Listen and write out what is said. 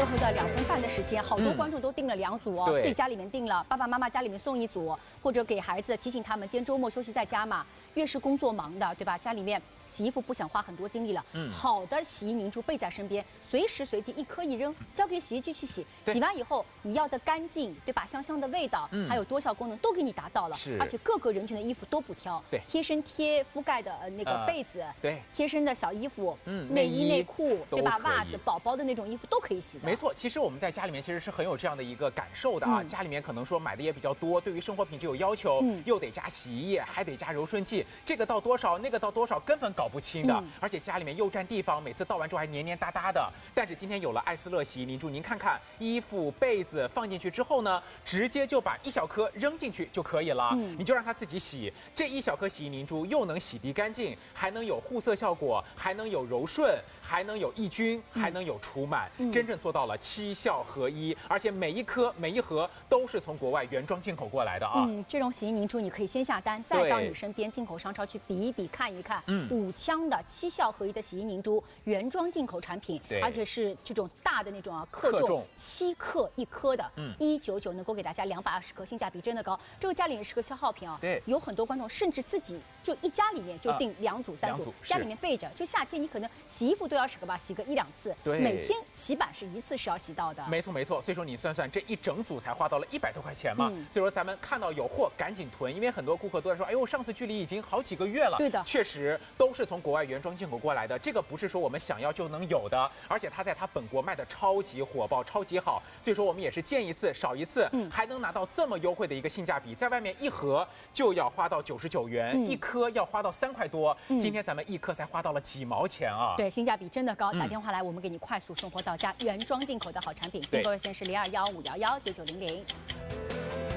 最后的2分半的时间，好多观众都订了2组哦，自己家里面订了，爸爸妈妈家里面送1组，或者给孩子提醒他们，今天周末休息在家嘛，越是工作忙的，对吧？家里面洗衣服不想花很多精力了，好的洗衣凝珠备在身边，随时随地1颗1扔，交给洗衣机去洗，洗完以后你要的干净，对吧？香香的味道，还有多效功能都给你达到了，而且各个人群的衣服都不挑， 对， 贴身贴覆盖的那个被子， 对， 贴身的小衣服，内衣内裤，对吧？袜子、宝宝的那种衣服都可以洗的。 没错，其实我们在家里面其实是很有这样的一个感受的啊，家里面可能说买的也比较多，对于生活品质有要求，又得加洗衣液，还得加柔顺剂，这个到多少，那个到多少，根本搞不清的，而且家里面又占地方，每次倒完之后还黏黏哒哒的。但是今天有了艾斯乐洗衣凝珠，您看看衣服、被子放进去之后呢，直接就把1小颗扔进去就可以了，你就让它自己洗。这1小颗洗衣凝珠又能洗涤干净，还能有护色效果，还能有柔顺，还能有抑菌，还能有除螨，真正做到了7效合一，而且每1颗、每1盒都是从国外原装进口过来的啊。 这种洗衣凝珠你可以先下单，再到你身边进口商超去比一比、看一看。5枪的7效合一的洗衣凝珠，原装进口产品，而且是这种大的那种啊，克重7克1颗的，199能够给大家220克，性价比真的高。这个家里也是个消耗品啊， 对， 有很多观众甚至自己就一家里面就订2组、3组，家里面备着。就夏天你可能洗衣服都要洗个1、2次， 对， 每天洗版是1次是要洗到的。 没错没错，所以说你算算这一整组才花到了100多块钱嘛，所以说咱们看到有货赶紧囤，因为很多顾客都在说，哎呦，上次距离已经好几个月了。 对的， 确实都是从国外原装进口过来的，这个不是说我们想要就能有的，而且它在它本国卖的超级火爆，超级好，所以说我们也是见一次少一次，还能拿到这么优惠的一个性价比，在外面1盒就要花到99元，1颗要花到3块多，今天咱们1颗才花到了几毛钱啊！ 对，性价比真的高，打电话来我们给你快速送货到家，原装进口的好产品，订购热线是0215119900。